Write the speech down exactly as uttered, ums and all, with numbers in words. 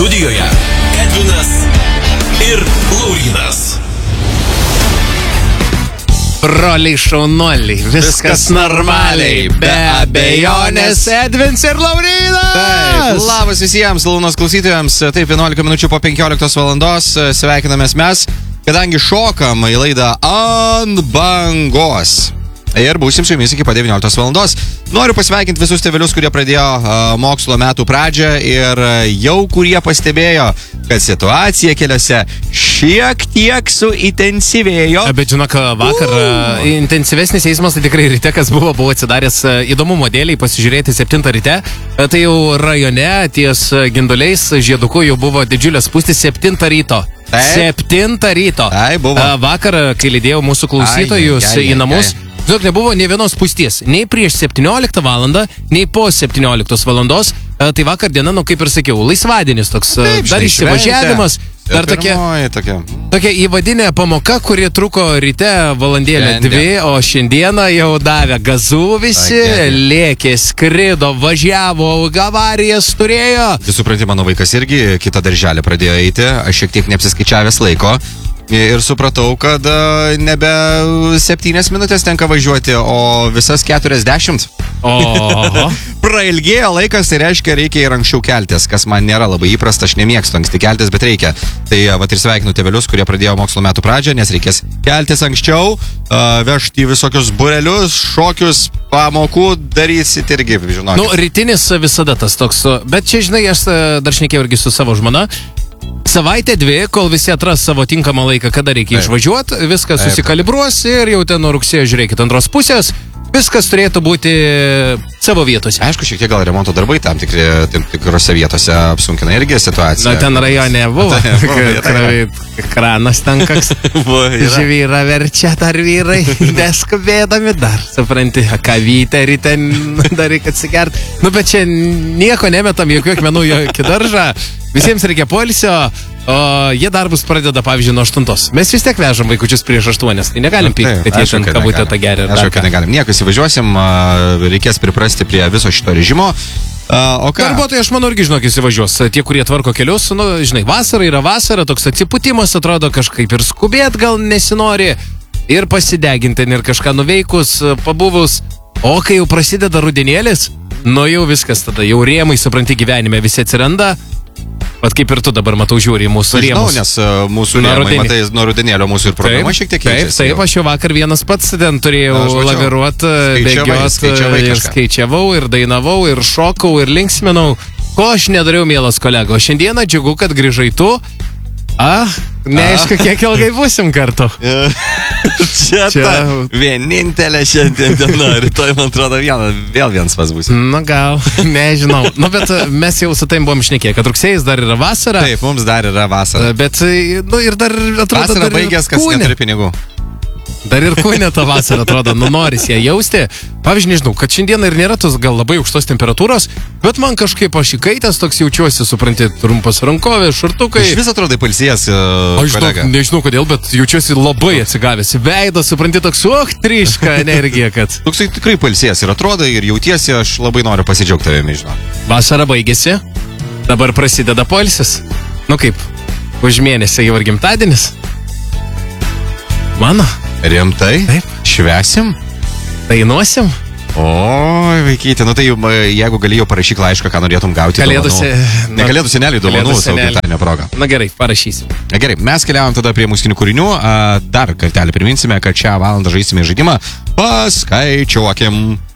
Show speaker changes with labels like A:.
A: Studijoje Edvinas ir Laurynas.
B: Broliai šaunuoliai, viskas, viskas normaliai, be abejonės Edvins ir Laurynas.
C: Taip, labas visiems, Launos klausytojams, taip, vienuolika minučių po penkioliktos valandos, sveikinamės mes, kadangi šokam į laidą Ant bangos. Ir būsim su jumis iki po devynioliktos valandos. Noriu pasveikinti visus tėvelius, kurie pradėjo uh, mokslo metų pradžią ir uh, jau kurie pastebėjo, kad situacija keliuose šiek tiek suintensyvėjo.
B: Bet žinok, vakar uh. intensyvesnis eismas, tai tikrai ryte, kas buvo, buvo atsidaręs uh, įdomumo dėliai pasižiūrėti septintą ryte. Uh, tai jau rajone ties uh, Ginduliais Žieduku jau buvo didžiulės spūstys septintą ryto.
C: Taip.
B: Septintą ryto.
C: Taip, buvo.
B: Uh, vakar, kai lydėjau mūsų klausytojus ai, ai, ai, į namus, ai. Žinok, nebuvo nei vienos spūsties, nei prieš septynioliktą valandą, nei po septynioliktos valandos. Tai vakar diena, nu kaip ir sakiau, laisvadienis toks, taip, dar išsivažiavimas, dar tokia,
C: tokia.
B: tokia įvadinė pamoka, kuri truko ryte valandėlę
C: Šiandien.
B: dvi, o šiandieną jau davė gazų visi, lėkė, skrido, važiavo, avarijas turėjo.
C: Tu supranti, mano vaikas irgi kitą darželį pradėjo eiti, aš šiek tiek neapsiskaičiavęs laiko. Ir supratau, kad uh, nebe septynias minutės tenka važiuoti, o visas keturiasdešimt.
B: O.
C: Prailgėjo laikas, tai reiškia, reikia ir anksčiau keltis, kas man nėra labai įprasta, aš nemėgstu anksti keltis, bet reikia. Tai vat ir sveikinu tėvelius, kurie pradėjo mokslo metų pradžią, nes reikės keltis anksčiau, uh, vežti visokius burelius, šokius, pamokų darysit irgi, žinokit.
B: Nu, rytinis visada tas toks, bet čia, žinai, aš dar šnekėjau irgi su savo žmona. Savaitė dvi, kol visi atras savo tinkamą laiką, kada reikia Taip. išvažiuoti, viskas Taip. susikalibruos ir jau ten nuo rugsėjo, žiūrėkit, antros pusės, viskas turėtų būti savo vietose.
C: Aišku, šiek tiek gal remonto darbai tam, tikri, tam tikrose vietose apsunkina irgi situaciją.
B: Na, ten rajone buvo, kranas ten koks, žvyra verčia dar vyrai, neskubėdami dar, supranti, kavytę ryte dar reikia atsigert. Nu, bet čia nieko nemetam, jokių akmenų, jokį daržą. Visiems reikia poilsio, o jie darbus pradeda, pavyzdžiui, nuo aštuntos. Mes vis tiek vežam vaikučius prieš aštuonias, tai negalim pykti, kad jie ten kabutę tą gerį.
C: Aš jau negalim, niekas įvažiuosim, reikės priprasti prie viso šito režimo. O ką?
B: Darbuotojai, aš manau, irgi, žinok, įsivažiuos. Tie, kurie tvarko kelius, nu, žinai, vasara yra vasara, toks atsipūtimas, atrodo, kažkaip ir skubėt gal nesinori, ir pasideginti, ir kažką nuveikus, pabuvus. O kai jau prasideda rudenėlis, nu jau viskas tada, jau rėmai, supranti, gyvenime visi atsiranda. Vat kaip ir tu dabar matau žiūri į mūsų rėmus.
C: Žinau, nes uh, mūsų rėmai, matai, nuo rudenėlio mūsų ir programa šiek tiek keičiasi.
B: Taip, taip, aš jau vakar vienas pats ten turėjau laviruot, bėgiot, ir skaičiavau, ir dainavau, ir šokau, ir linksminau. Ko aš nedariau, mielas kolega. O šiandieną džiugu, kad grįžai tu. A, neaišku, kiek ilgai būsim kartu.
C: Čia, čia ta vienintelė šiandien diena, rytoj, man atrodo, viena, vėl vienas pas būsim.
B: Na gal, nežinau. Nu, bet mes jau su taim buvom šnekėję, kad rugsėjais dar yra vasara.
C: Taip, mums dar yra vasara.
B: Bet, nu, ir dar atrodo,
C: vasara
B: dar
C: baigęs, kas neturi pinigų.
B: Dar ir kūnė tą vasarą, atrodo, nu noris ją jausti. Pavyzdžiui, nežinau, kad šiandieną ir nėra tos gal labai aukštos temperatūros, bet man kažkaip aš įkaitęs toks jaučiuosi, supranti, trumpas rankovės, šartukai.
C: Iš vis atrodai pailsėjęs, uh,
B: aš
C: kolega.
B: Žinau, nežinau kodėl, bet jaučiuosi labai atsigavęs. Veidas, supranti, toks, oh, tryška energija, kad...
C: Toksai tikrai pailsėjęs ir atrodai, ir jautiesi, aš labai noriu pasidžiaugti tavimi, žinau.
B: Vasara baigėsi, dabar prasideda poilsis. Nu kaip, už mėnesį jau ir gimtadienis. Mano.
C: Rimtai?
B: Taip.
C: Švesim?
B: Dainuosim?
C: Oi, vaikyti, nu tai jeigu galėjau parašyk laišką, ką norėtum gauti
B: kalėdų
C: dovanų. Ne kalėdų seneliui dovanų savo gimtadienio progą.
B: Na gerai, parašysim.
C: Na gerai, mes keliaujam tada prie muzikinių kūrinių. Dar kartelį priminsime, kad šią valandą žaisime žaidimą Paskaičiuokim.